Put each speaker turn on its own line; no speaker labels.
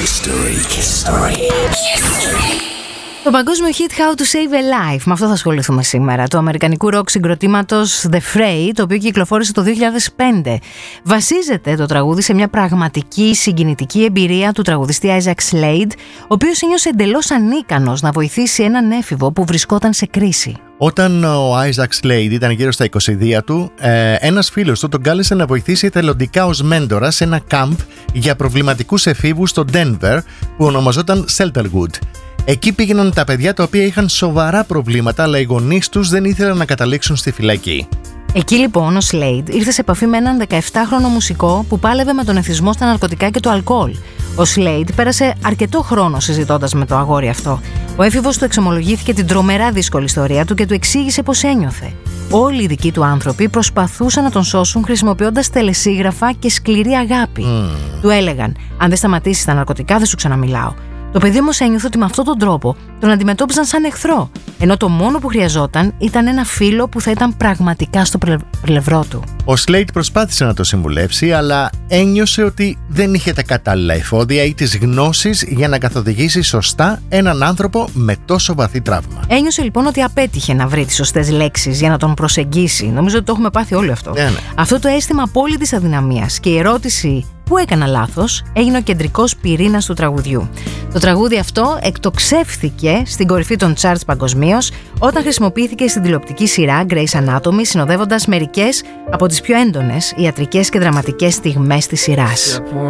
Το παγκόσμιο hit How to Save a Life, με αυτό θα ασχοληθούμε σήμερα, του αμερικανικού ροκ συγκροτήματος The Fray, το οποίο κυκλοφόρησε το 2005. Βασίζεται το τραγούδι σε μια πραγματική συγκινητική εμπειρία του τραγουδιστή Isaac Slade, ο οποίος ένιωσε εντελώς ανίκανος να βοηθήσει έναν έφηβο που βρισκόταν σε κρίση.
Όταν ο Isaac Slade ήταν γύρω στα 22 του, ένας φίλος του τον κάλεσε να βοηθήσει εθελοντικά ως μέντορα σε ένα κάμπ για προβληματικούς εφήβους στο Denver που ονομαζόταν Shelterwood. Εκεί πήγαιναν τα παιδιά τα οποία είχαν σοβαρά προβλήματα, αλλά οι γονείς τους δεν ήθελαν να καταλήξουν στη φυλακή.
Εκεί λοιπόν ο Slade ήρθε σε επαφή με έναν 17χρονο μουσικό που πάλευε με τον εθισμό στα ναρκωτικά και το αλκοόλ. Ο Slade πέρασε αρκετό χρόνο συζητώντας με το αγόρι αυτό. Ο έφηβος του εξομολογήθηκε την τρομερά δύσκολη ιστορία του και του εξήγησε πώς ένιωθε. Όλοι οι δικοί του άνθρωποι προσπαθούσαν να τον σώσουν χρησιμοποιώντας τελεσίγραφα και σκληρή αγάπη. Του έλεγαν: αν δεν σταματήσεις τα ναρκωτικά, δεν σου ξαναμιλάω. Το παιδί όμως ένιωθε ότι με αυτόν τον τρόπο τον αντιμετώπιζαν σαν εχθρό, ενώ το μόνο που χρειαζόταν ήταν ένα φίλο που θα ήταν πραγματικά στο πλευρό του.
Ο Slade προσπάθησε να το συμβουλεύσει, αλλά ένιωσε ότι δεν είχε τα κατάλληλα εφόδια ή τις γνώσεις για να καθοδηγήσει σωστά έναν άνθρωπο με τόσο βαθύ τραύμα.
Ένιωσε λοιπόν ότι απέτυχε να βρει τις σωστές λέξεις για να τον προσεγγίσει. Νομίζω ότι το έχουμε πάθει όλοι αυτό.
Ναι.
Αυτό το αίσθημα απόλυτης αδυναμίας και η ερώτηση «Πού έκανα λάθος» έγινε ο κεντρικός πυρήνας του τραγουδιού. Το τραγούδι αυτό εκτοξεύθηκε στην κορυφή των charts παγκοσμίως όταν χρησιμοποιήθηκε στην τηλεοπτική σειρά Grey's Anatomy, συνοδεύοντας μερικές από τις πιο έντονες ιατρικές και δραματικές στιγμές της σειράς.